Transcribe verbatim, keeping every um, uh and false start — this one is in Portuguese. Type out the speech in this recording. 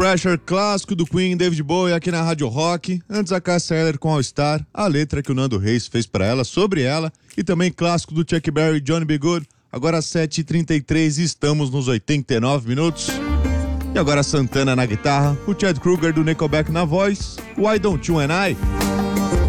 Pressure, clássico do Queen, David Bowie aqui na Rádio Rock. Antes a Cássia Eller com All Star, a letra que o Nando Reis fez pra ela, sobre ela. E também clássico do Chuck Berry, Johnny B. Good. Agora às sete e trinta e três e estamos nos oitenta e nove minutos. E agora Santana na guitarra, o Chad Kroeger do Nickelback na voz, Why Don't You and I?